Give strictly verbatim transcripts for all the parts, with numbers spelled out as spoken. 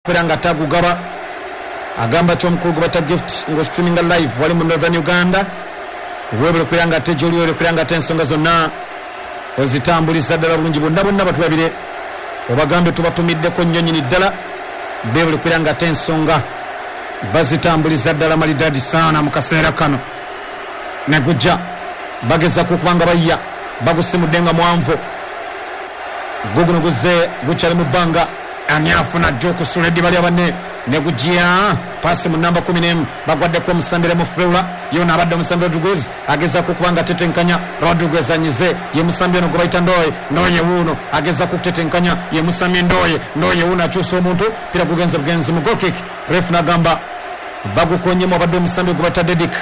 kwiranga tagugaba agamba chomukulu gubata gift ngo streaming live wali mu Northern Uganda webule kwiranga tejoli webule kwiranga tensonga zonna ozitambuliza ddala bulungi bonna bonna batulabire obagambe tubatumiddeko nnyonyini ddala bebule kwiranga tensonga bazitambuliza ddala malidadi sana mu kaseera kano negujja bageza kukubanga bayya bagusimuddenga mwanvu guguno guze gukyali mu bbanga ani afuna jjo okusula eddiba lya banne negujja pasi mu namba kumi n'emu bagwaddeko omusambire mu Fleur yona abadde omusambire Rodriguez ageza kukubanga tetenkanya Rodriguez anyize ye musambi ono gubayita Ndoye Ndoye wuno ageza kutetenkanya ye musambi Ndoye Ndoye wuno akyusa omuntu pira gugenze bugenzi mu goal kick ref nagamba bagukonyemu abadde omusambi gubayita Dedik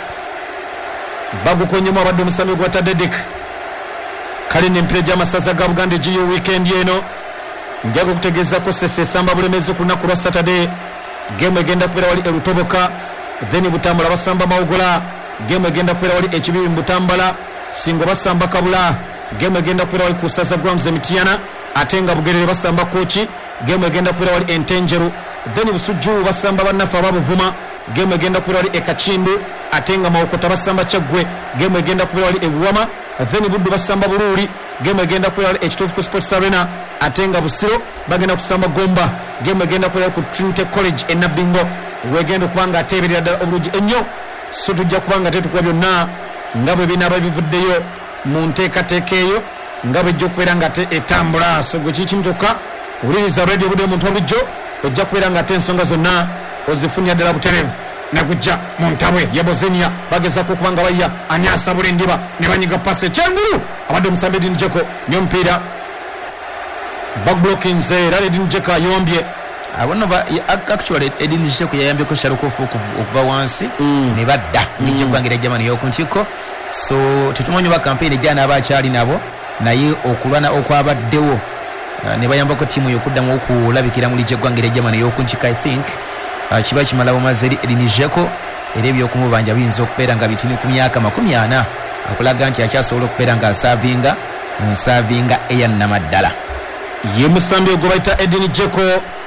bagukonyemu abadde omusambi gubayita Dedik kali n'empira gy'amasaza ga Buganda G U weekend yeno njaga kutegeeza ko sese samba bulemezi ku lunaku lwa Saturday game egenda kubeera wali erutoboka then Butambala basamba Mawugola game egenda kubeera wali ekibibi Butambala Singo basamba Kabula game egenda kubeera wali ku Saza Grounds Emitiana atenga Bugerere basamba Kochi game egenda kubeera wali Entenjeru then Busujju basamba bannafa babuvuma game egenda kubeera wali Ekachindu atenga Mawokota basamba Kyaggwe game egenda kubeera wali Ebuwama then Buddu basamba Bululi game egenda kubeera wali Ekitofu Sports Arena atenga Busiro bagenda kusamba Gomba game egenda kubeera ku Trinity College e Nabingo wegenda kubanga ateberera ddala obulungi ennyo so tujja kubanga tetukuba byonna nga bwe binaaba bivuddeyo mu nteekateeka eyo nga bwejja okubeera nga etambula so gwe kiki mutokka wuliriza radio budde omuntu obulijjo ojja kubeera nga ate ensonga zonna ozifunira ddala butereevu negujja mu ntabwe ya Bosnia bagezako okubanga bayya ani asabula endiba ne banyiga pasi ekyengulu abadde omusambi Edin Dzeko n'omupiira backblocking era Edin Dzeko ayombye abono ba actually Edin Dzeko yayambyeko Sharukofu okuva wansi ne badda nije kubangira Germany yokuntiko so tetumanyi ba campaign ejana abakyali nabo naye okulwana okwabaddewo ne bayambako timu yokuddamu okulabikira mu lije kubangira Germany yokuntiko I think kiba kimala omazeri Edin Dzeko era ebyokumubanja biyinza okubeera nga bitini ku myaka makumi ana akulaga nti akyasobola okubeera nga asavinga nsavinga eya Namaddala ye musambi ogwo bayita Edin Dzeko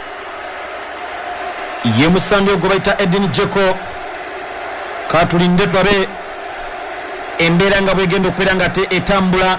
ye musambi ogwo bayita Edin Dzeko katulinde tulabe embeera nga bwegenda okubeera nga te etambula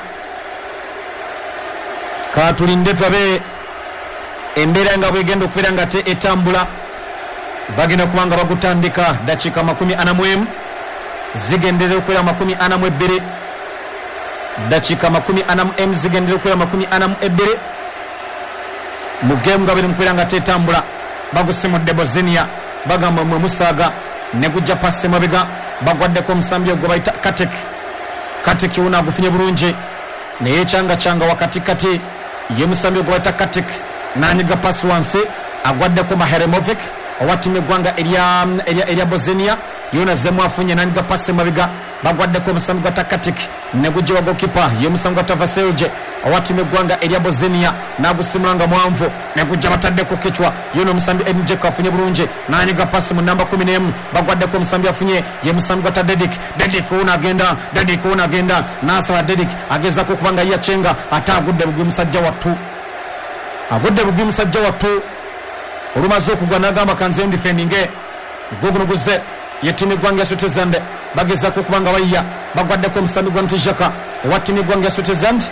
katulinde tulabe embeera nga bwegenda okubeera nga te etambula bagenda kubanga bagutandika dakiika makumi ana mu emu zigendera okubeera makumi ana mu ebbiri dakiika makumi ana mu emu zigendera okubeera makumi ana mu ebbiri mu gemu nga biri mukubeera nga tetambula bagusimudde Bosnia bagamba mwe musaaga ne gujja pasi mabega bagwaddeko omusambi ogwo bayita Katek Katek wuno agufunye bulungi naye kyanga kyanga wakati kati ye musambi ogwo bayita Katek nanyiga pasi wansi agwaddeko Maheremovic owatimu eggwanga erya erya Bosnia yona zemu afunye nanyiga pasi mabega bagwaddeko omusambi gwa Katek ne gujja wa goalkeeper ye musambi gwa Tavaselje owatimu eggwanga erya Bosnia nagusimulanga mwanvu ne gujja bataddeko kichwa yona omusambi Edin Dzeko afunye bulungi nanyiga pasi mu namba kumi n'emu bagwaddeko omusambi afunye ye musambi gwa Dedik Dedik wuno agenda Dedik wuno agenda nasala Dedik agezako okubanga yachenga ate agudde bugwi musajja wattu agudde bugwi musajja wattu olumaze okugwa nagamba kanze ndifendinge guguno guze yetimi gwange Switzerland bagezako okubanga bayya bagwaddeko omusambi gwa Ntijaka owatimi gwange Switzerland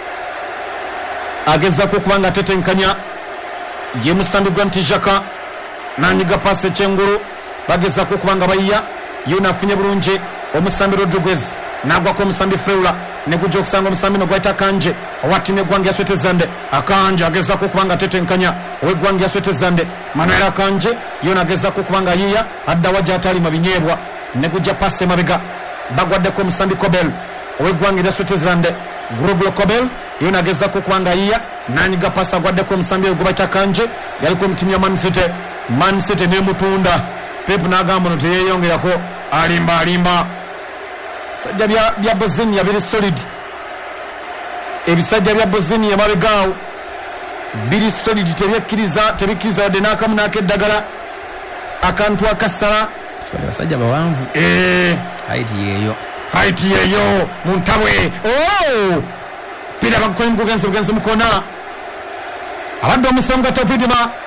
agezako okubanga tetenkanya ye musambi gwa Ntijaka nanyiga pasi ekyengulu bagezako okubanga bayya yona afunye bulungi omusambi Rodriguez nagwako omusambi Fleur ne gujja okusanga omusambi no gwayita Kanje owatimi gwange Switzerland Akanje agezako okubanga tetenkanya owegwange Switzerland Manuel Akanje yona agezako okubanga yiya adda wajja atali mabinyeebwa ne gujja pasi mabega bagwaddeko omusambi Kobel owegwange Switzerland Groblo Kobel yona agezako okubanga yiya nanyiga pasi agwaddeko omusambi ogwo bayita Kanje yaliko omutimu ya Man City Man City ne mutunda Pep nagamba no teyeyongerako alimba alimba sajja bya bya Bosnia biri solid ebisajja bya Bosnia mabegaawo biri solid tebyekiriza tebikiriza wadde n'akamu n'akeddagala akantu akasala basajja bawanvu eh haiti yeyo haiti yeyo muntabwe oh pira bakoye mugenzi mugenzi mukona abadde omusambu gwa Topidima